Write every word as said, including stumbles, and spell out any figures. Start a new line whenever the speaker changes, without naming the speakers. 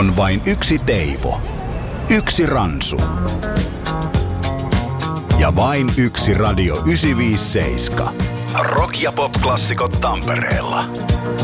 on vain yksi Teivo, yksi Ransu ja vain yksi Radio yhdeksänsataaviisikymmentäseitsemän. Rock- ja pop-klassikot Tampereella.